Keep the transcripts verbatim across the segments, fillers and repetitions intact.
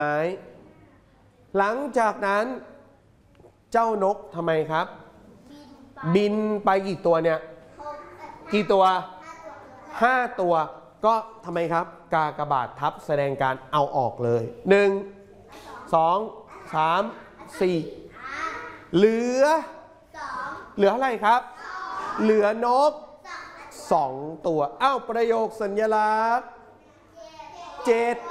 ไม้หลังจากนั้นเจ้านกทำไมครับบินไปกี่ตัวเนี่ยกี่ตัวห้าตัวก็ทำไมครับกากบาททับแสดงการเอาออกเลยหนึ่งสองสามสี่เหลือเหลืออะไรครับเหลือนกสองตัวอ้าวประโยคสัญลักษณ์เจ็ด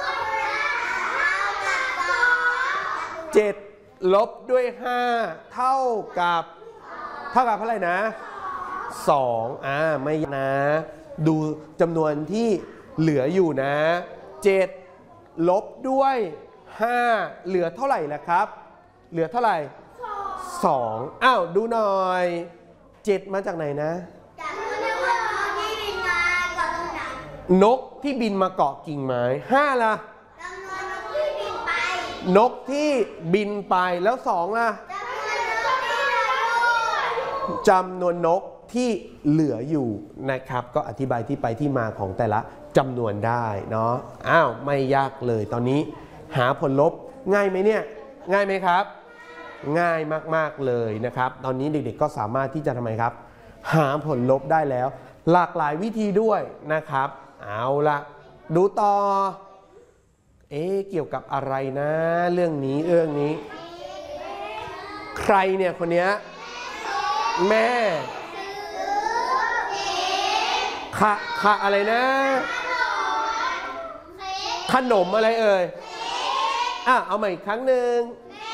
เจ็ดลบด้วยห้าเท่ากับเท่ากับเท่าไหร่นะสองอ่าไม่นะดูจำนวนที่เหลืออยู่นะเจ็ดลบด้วยห้าเหลือเท่าไหร่ล่ะครับเหลือเท่าไหร่สองอ้าวดูหน่อยเจ็ดมาจากไหนนะนกที่บินมาเกาะกิ่งไม้ห้าล่ะนกที่บินไปแล้วสองล่ะจำนวนนกที่เหลืออยู่นะครับก็อธิบายที่ไปที่มาของแต่ละจำนวนได้เนาะอ้าวไม่ยากเลยตอนนี้หาผลลบง่ายไหมเนี่ยง่ายไหมครับง่ายมากๆเลยนะครับตอนนี้เด็กๆก็สามารถที่จะทำไมครับหาผลลบได้แล้วหลากหลายวิธีด้วยนะครับเอาละดูต่อเอ๊ะเกี่ยวกับอะไรนะเรื่องนี้เรื่องนี้ใครเนี่ยคนเนี้ยแม่ค่ะค่ะอะไรนะขนมอะไรเอ่ยอ่ะเอาใหม่อีกครั้งหนึ่ง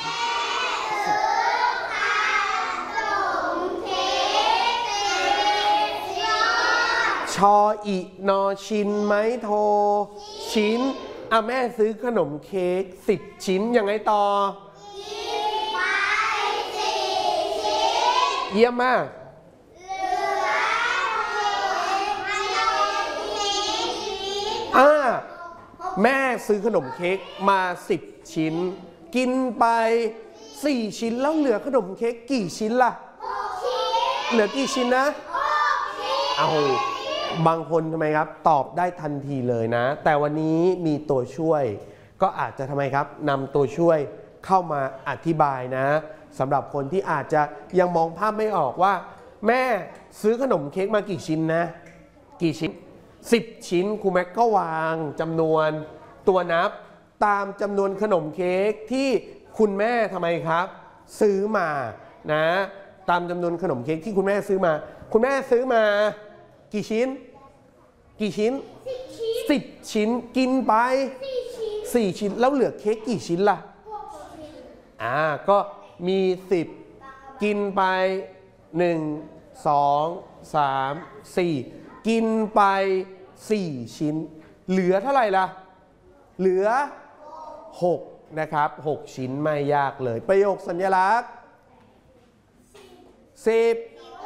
ชออินอชินไม้โทชิ้นอ่ะแม่ซื้อขนมเค้กสิบชิ้นยังไงต่อเยี่ยมมากอ่าแม่ซื้อขนมเค้กมาสิบชิ้นกินไปสี่ชิ้นแล้วเหลือขนมเค้กกี่ชิ้นล่ะเหลือกี่ชิ้นนะเอาบางคนทำไมครับตอบได้ทันทีเลยนะแต่วันนี้มีตัวช่วยก็อาจจะทำไมครับนำตัวช่วยเข้ามาอธิบายนะสำหรับคนที่อาจจะยังมองภาพไม่ออกว่าแม่ซื้อขนมเค้กมากี่ชิ้นนะกี่ชิ้นสิบชิ้นครูแม็กก็วางจำนวนตัวนับตามจำนวนขนมเค้กที่คุณแม่ทำไมครับซื้อมานะตามจำนวนขนมเค้กที่คุณแม่ซื้อมาคุณแม่ซื้อมากี่ชิ้นกี่ชิ้นสิบชิ้นกินไปสี่ชิ้นแล้วเหลือเค้กกี่ชิ้นล่ะอ่าก็มีสิบกินไปหนึ่ง สอง สาม สี่กินไปสี่ชิ้นเหลือเท่าไหร่ล่ะเหลือหกนะครับหกชิ้นไม่ยากเลยประโยคสัญลักษณ์สิบ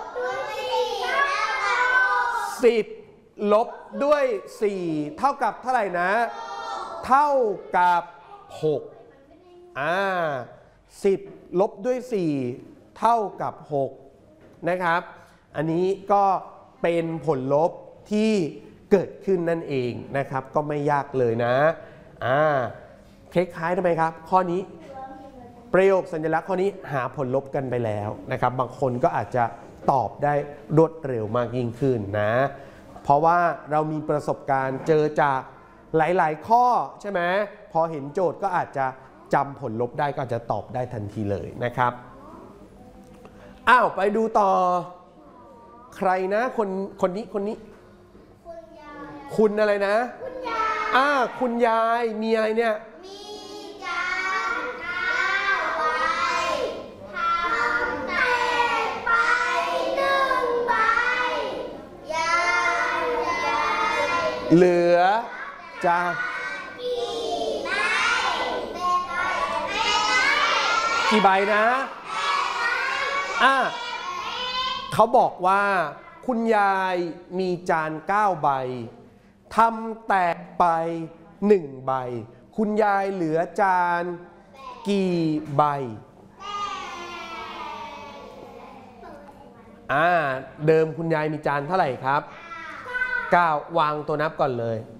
สิบลบด้วยสี่เท่ากับเท่าไหร่นะเท่ากับหกอ่าสิบลบด้วยสี่เท่ากับหกนะครับอันนี้ก็เป็นผลลบที่เกิดขึ้นนั่นเองนะครับก็ไม่ยากเลยนะอ่าคล้ายๆทำไมครับข้อนี้ประโยคสัญลักษณ์ข้อนี้หาผลลบกันไปแล้วนะครับบางคนก็อาจจะตอบได้รวดเร็วมากยิ่งขึ้นนะเพราะว่าเรามีประสบการณ์เจอจากหลายๆข้อใช่ไหมพอเห็นโจทย์ก็อาจจะจำผลลบได้ก็จะตอบได้ทันทีเลยนะครับอ้าวไปดูต่อใครนะคนคนนี้คนนี้คุณอะไรนะคุณยายอ่าคุณยายมีอะไรเนี่ยมีจานข้าวใบทำแตกไปหนึ่งใบยายยายเหลือจะกี่ใบนะอ่ะเขาบอกว่าคุณยายมีจานเก้าใบทำแตกไปหนึ่งใบคุณยายเหลือจานกี่ใบอ่าเดิมคุณยายมีจานเท่าไหร่ครับเก้าวางตัวนับก่อนเลย